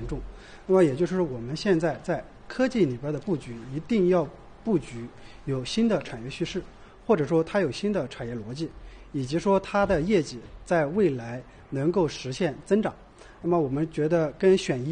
重。那么也就是说，我们现在在科技里边的布局，一定要布局有新的产业叙事，或者说它有新的产业逻辑，以及说它的业绩在未来能够实现增长。那么我们觉得跟选一